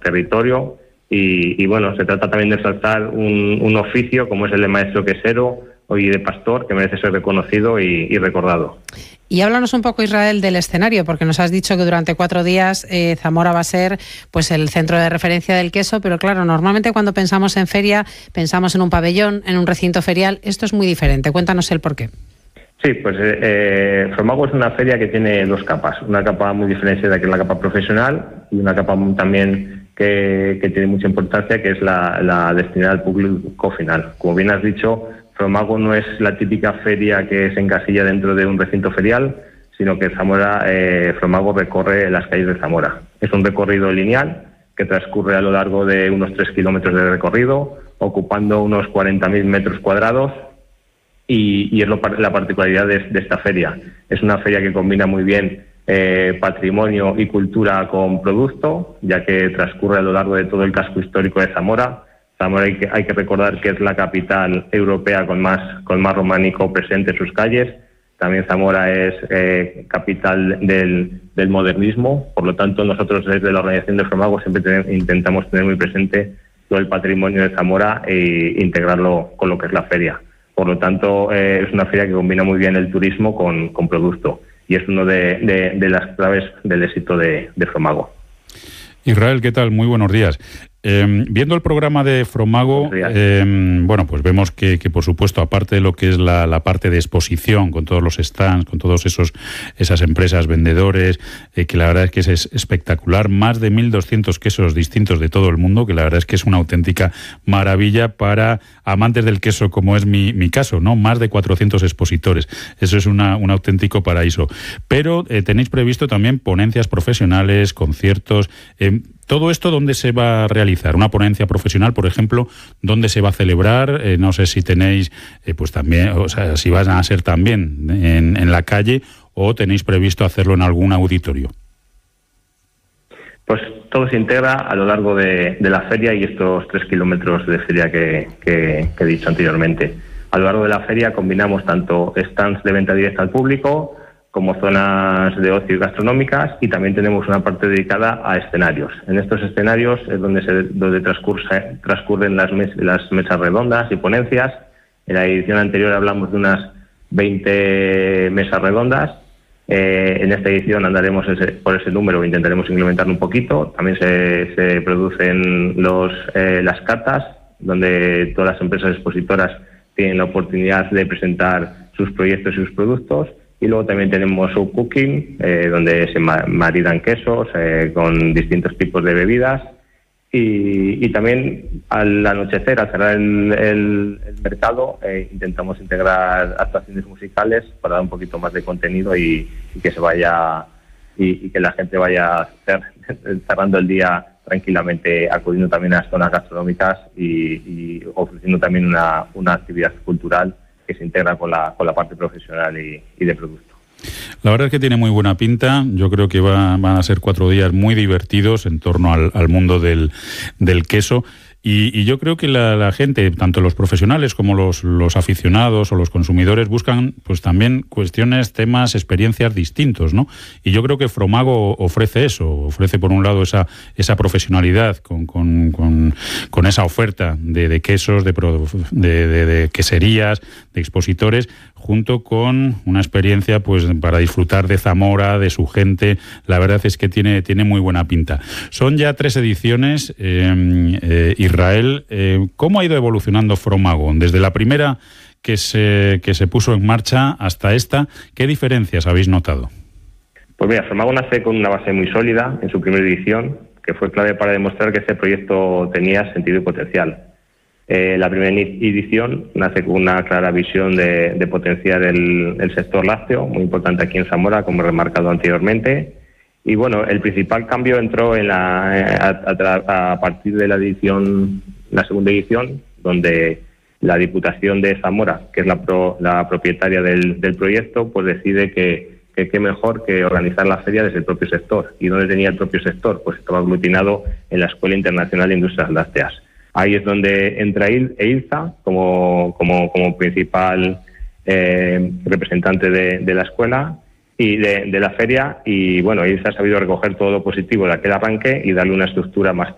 territorio y bueno, se trata también de resaltar un oficio como es el de maestro quesero y de pastor que merece ser reconocido y recordado. Y háblanos un poco, Israel, del escenario, porque nos has dicho que durante 4 días Zamora va a ser pues el centro de referencia del queso, pero claro, normalmente cuando pensamos en feria pensamos en un pabellón, en un recinto ferial. Esto es muy diferente. Cuéntanos el porqué. Sí, pues Fromago es una feria que tiene 2 capas. Una capa muy diferenciada, que es la capa profesional, y una capa también que tiene mucha importancia, que es la destinada al público final. Como bien has dicho, Fromago no es la típica feria que se encasilla dentro de un recinto ferial, sino que Fromago recorre las calles de Zamora. Es un recorrido lineal que transcurre a lo largo de unos 3 kilómetros de recorrido, ocupando unos 40.000 metros cuadrados, y es la particularidad de esta feria. Es una feria que combina muy bien patrimonio y cultura con producto, ya que transcurre a lo largo de todo el casco histórico de Zamora. Zamora hay que recordar que es la capital europea con más románico presente en sus calles. También Zamora es capital del modernismo. Por lo tanto, nosotros desde la organización de Fromago siempre intentamos tener muy presente todo el patrimonio de Zamora e integrarlo con lo que es la feria. Por lo tanto, es una feria que combina muy bien el turismo con producto, y es uno de las claves del éxito de Fromago. Israel, ¿qué tal? Muy buenos días. Viendo el programa de Fromago, bueno, pues vemos que por supuesto, aparte de lo que es la parte de exposición, con todos los stands, con todos esas empresas, vendedores, que la verdad es que es espectacular, más de 1.200 quesos distintos de todo el mundo, que la verdad es que es una auténtica maravilla para amantes del queso, como es mi caso, ¿no? Más de 400 expositores. Eso es un auténtico paraíso. Pero tenéis previsto también ponencias profesionales, conciertos. ¿Todo esto dónde se va a realizar? Una ponencia profesional, por ejemplo, ¿dónde se va a celebrar? No sé si tenéis, pues también, o sea, si van a ser también en la calle o tenéis previsto hacerlo en algún auditorio. Pues todo se integra a lo largo de la feria y estos 3 kilómetros de feria que he dicho anteriormente. A lo largo de la feria combinamos tanto stands de venta directa al público como zonas de ocio y gastronómicas, y también tenemos una parte dedicada a escenarios. En estos escenarios es donde transcurren las mesas redondas y ponencias. En la edición anterior hablamos de unas 20 mesas redondas. En esta edición andaremos por ese número, intentaremos implementarlo un poquito. También se producen las catas, donde todas las empresas expositoras tienen la oportunidad de presentar sus proyectos y sus productos. Y luego también tenemos un cooking, donde se maridan quesos con distintos tipos de bebidas. Y también al anochecer, al cerrar el mercado, intentamos integrar actuaciones musicales para dar un poquito más de contenido y que se vaya y que la gente vaya cerrando el día tranquilamente, acudiendo también a las zonas gastronómicas y ofreciendo también una actividad cultural que se integra con la parte profesional y de producto. La verdad es que tiene muy buena pinta. Yo creo que van a ser 4 días muy divertidos en torno al mundo del queso. Y yo creo que la gente, tanto los profesionales como los aficionados o los consumidores, buscan pues también cuestiones, temas, experiencias distintos, ¿no? Y yo creo que Fromago ofrece eso, ofrece por un lado esa profesionalidad con esa oferta de quesos, de queserías, de expositores, junto con una experiencia pues para disfrutar de Zamora, de su gente. La verdad es que tiene muy buena pinta. Son ya 3 ediciones, Israel. ¿Cómo ha ido evolucionando Fromago? Desde la primera que se puso en marcha hasta esta, ¿qué diferencias habéis notado? Pues mira, Fromago nace con una base muy sólida en su primera edición, que fue clave para demostrar que este proyecto tenía sentido y potencial. La primera edición nace con una clara visión de potenciar el sector lácteo, muy importante aquí en Zamora, como he remarcado anteriormente. Y bueno, el principal cambio entró a partir de la segunda edición, donde la Diputación de Zamora, que es la propietaria del proyecto, pues decide que qué mejor que organizar la feria desde el propio sector. ¿Y dónde tenía el propio sector? Pues estaba aglutinado en la Escuela Internacional de Industrias Lácteas. Ahí es donde entra EILZA como principal representante de la escuela y de la feria, y bueno, EILZA ha sabido recoger todo lo positivo de aquel arranque y darle una estructura más